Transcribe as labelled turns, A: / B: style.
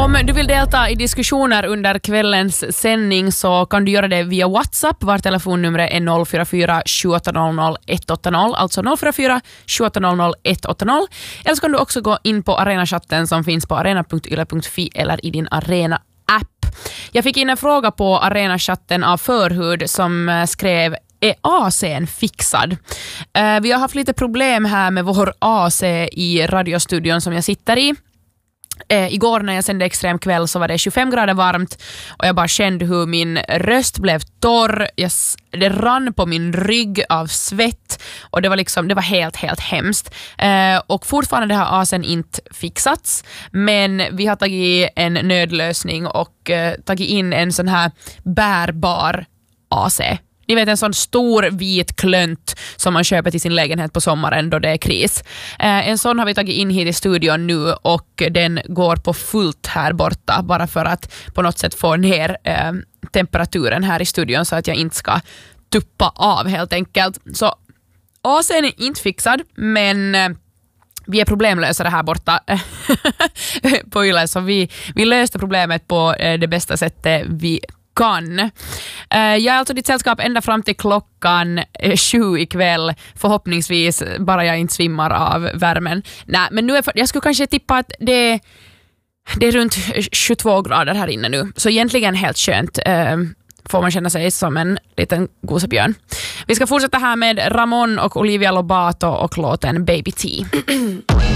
A: Om du vill delta i diskussioner under kvällens sändning så kan du göra det via WhatsApp. Vår telefonnummer är 044 2800 180, alltså 044 2800 180. Eller så kan du också gå in på Arena-chatten som finns på arena.yle.fi eller i din Arena-app. Jag fick in en fråga på Arena-chatten av Förhud som skrev: är AC:n fixad? Vi har haft lite problem här med vår AC i radiostudion som jag sitter i. Igår när jag sände Extrem kväll så var det 25 grader varmt och jag bara kände hur min röst blev torr. Det rann på min rygg av svett och det var helt hemskt. Och fortfarande har AC:n inte fixats, men vi har tagit en nödlösning och tagit in en sån här bärbar AC. Ni vet, en sån stor vit klönt som man köper till sin lägenhet på sommaren då det är kris. En sån har vi tagit in hit i studion nu och den går på fullt här borta bara för att på något sätt få ner temperaturen här i studion så att jag inte ska tuppa av helt enkelt. Så AC:n är inte fixad, men vi är problemlösare här borta på Yle, så vi löste problemet på det bästa sättet vi kan. Jag är alltså ditt sällskap ända fram till klockan 7 ikväll. Förhoppningsvis bara jag inte svimmar av värmen. Nej, men nu jag skulle kanske tippa att det är runt 22 grader här inne nu. Så egentligen helt skönt. Får man känna sig som en liten gosebjörn. Vi ska fortsätta här med Ramon och Olivia Lobato och låten Baby T.